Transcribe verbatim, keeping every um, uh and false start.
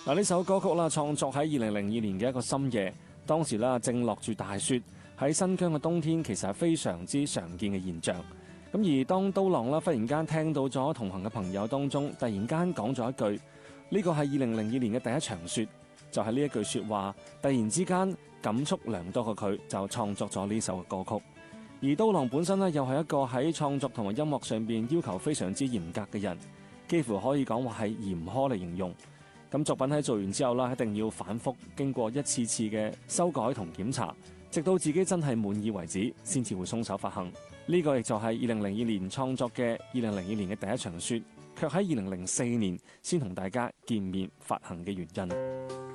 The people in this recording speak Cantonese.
嗱，呢首歌曲啦，創作喺二零零二年嘅一個深夜，當時啦正落住大雪，喺新疆嘅冬天其實係非常之常見嘅現象。咁而當刀郎啦忽然間聽到咗同行嘅朋友當中，突然間講咗一句，呢個係二零零二年嘅第一場雪，就係呢一句説話，突然之間感觸良多嘅佢就創作咗呢首嘅歌曲。而刀郎本身呢，又係一個喺創作同埋音樂上邊要求非常之嚴格嘅人，幾乎可以講話係嚴苛嚟形容。咁作品喺做完之後啦，一定要反覆經過一次次嘅修改同檢查，直到自己真係滿意為止，先至會鬆手發行。呢個亦就係二零零二年創作嘅二零零二年嘅第一場雪，卻喺二零零四年先同大家見面發行嘅原因。